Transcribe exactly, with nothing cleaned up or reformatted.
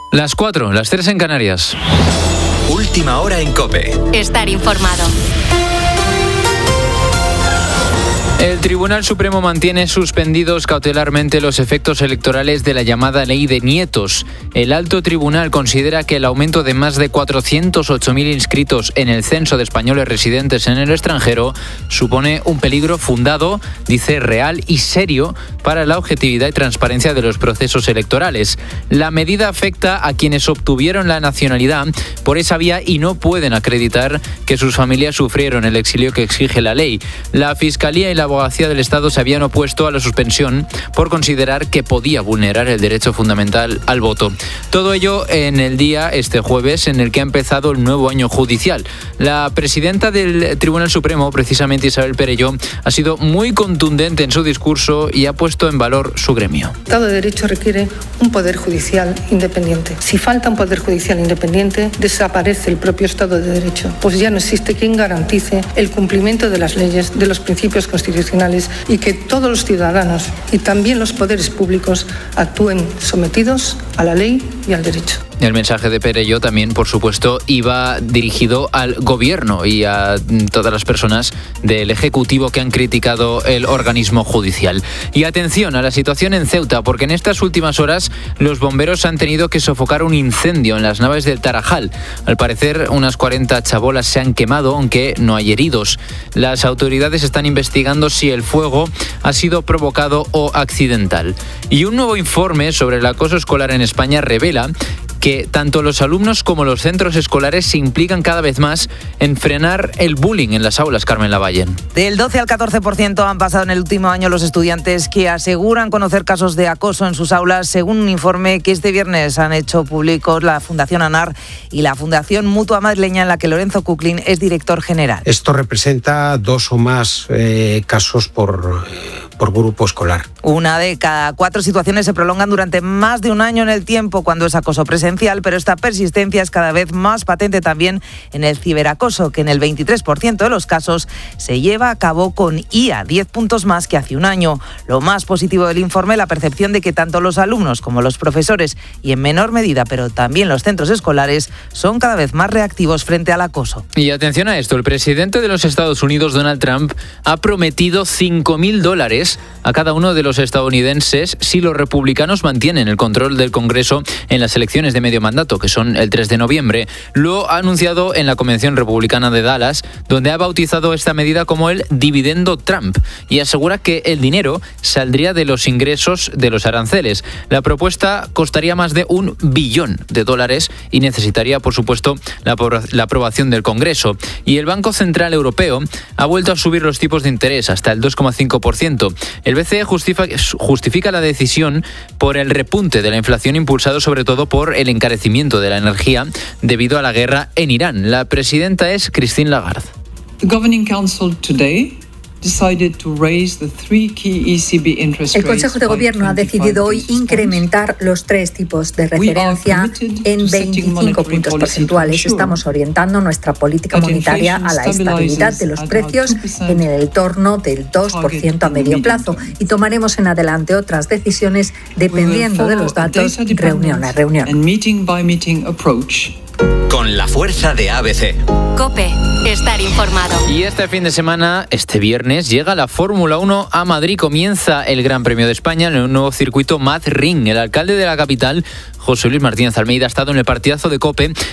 Las cuatro, las tres en Canarias. Última hora en COPE. Estar informado. El Tribunal Supremo mantiene suspendidos cautelarmente los efectos electorales de la llamada Ley de Nietos. El alto tribunal considera que el aumento de más de cuatrocientos ocho mil inscritos en el censo de españoles residentes en el extranjero supone un peligro fundado, dice, real y serio para la objetividad y transparencia de los procesos electorales. La medida afecta a quienes obtuvieron la nacionalidad por esa vía y no pueden acreditar que sus familias sufrieron el exilio que exige la ley. La Fiscalía y la Abogacía del Estado se habían opuesto a la suspensión por considerar que podía vulnerar el derecho fundamental al voto. Todo ello en el día, este jueves, en el que ha empezado el nuevo año judicial. La presidenta del Tribunal Supremo, precisamente Isabel Perelló, ha sido muy contundente en su discurso y ha puesto en valor su gremio. El Estado de Derecho requiere un poder judicial independiente. Si falta un poder judicial independiente, desaparece el propio Estado de Derecho, pues ya no existe quien garantice el cumplimiento de las leyes, de los principios constitucionales y que todos los ciudadanos y también los poderes públicos actúen sometidos a la ley y al derecho. El mensaje de Perelló también, por supuesto, iba dirigido al Gobierno y a todas las personas del Ejecutivo que han criticado el organismo judicial. Y atención a la situación en Ceuta, porque en estas últimas horas los bomberos han tenido que sofocar un incendio en las naves del Tarajal. Al parecer, unas cuarenta chabolas se han quemado, aunque no hay heridos. Las autoridades están investigando si el fuego ha sido provocado o accidental. Y un nuevo informe sobre el acoso escolar en España revela que tanto los alumnos como los centros escolares se implican cada vez más en frenar el bullying en las aulas, Carmen Lavallen. Del doce al catorce por ciento han pasado en el último año los estudiantes que aseguran conocer casos de acoso en sus aulas, según un informe que este viernes han hecho públicos la Fundación ANAR y la Fundación Mutua Madrileña, en la que Lorenzo Kuklin es director general. Esto representa dos o más eh, casos por, eh, por grupo escolar. Una de cada cuatro situaciones se prolongan durante más de un año en el tiempo cuando es acoso presencial, pero esta persistencia es cada vez más patente también en el ciberacoso, que en el veintitrés por ciento de los casos se lleva a cabo con I A, diez puntos más que hace un año. Lo más positivo del informe, la percepción de que tanto los alumnos como los profesores y en menor medida, pero también los centros escolares, son cada vez más reactivos frente al acoso. Y atención a esto, el presidente de los Estados Unidos, Donald Trump, ha prometido cinco mil dólares a cada uno de los estadounidenses si los republicanos mantienen el control del Congreso en las elecciones de medio mandato, que son el tres de noviembre. Lo ha anunciado en la Convención Republicana de Dallas, donde ha bautizado esta medida como el dividendo Trump y asegura que el dinero saldría de los ingresos de los aranceles. La propuesta costaría más de un billón de dólares y necesitaría, por supuesto, la, la aprobación del Congreso. Y el Banco Central Europeo ha vuelto a subir los tipos de interés hasta el dos coma cinco por ciento. El B C E justifica, justifica la decisión por el repunte de la inflación impulsado sobre todo por el encarecimiento de la energía debido a la guerra en Irán. La presidenta es Christine Lagarde. The Governing Council today decided to raise the three key E C B interest rates. El Consejo de Gobierno ha decidido hoy incrementar los tres tipos de referencia en veinticinco puntos porcentuales. Estamos orientando nuestra política monetaria a la estabilidad de los precios en el entorno del dos por ciento a medio plazo y tomaremos en adelante otras decisiones dependiendo de los datos reunión a reunión. Con la fuerza de A B C. COPE, estar informado. Y este fin de semana, este viernes, llega la Fórmula uno a Madrid. Comienza el Gran Premio de España en un nuevo circuito Madrid Ring. El alcalde de la capital, José Luis Martínez Almeida, ha estado en el partidazo de COPE